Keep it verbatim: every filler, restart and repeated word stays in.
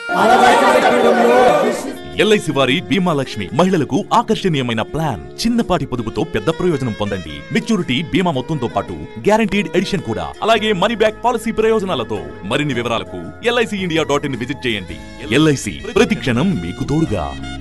LIC వారి బీమా లక్ష్మి మహిళలకు ఆకర్షణీయమైన ప్లాన్. చిన్నపాటి పొదుపుతో పెద్ద ప్రయోజనం పొందండి. మెచ్యూరిటీ బీమా మొత్తంతో పాటు గ్యారంటీడ్ ఎడిషన్ కూడా, అలాగే మనీ బ్యాక్ పాలసీ ప్రయోజనాలతో. మరిన్ని వివరాలకు LIC India dot in visit చేయండి. ఎల్ఐసి ప్రతి క్షణం మీకు తోడుగా.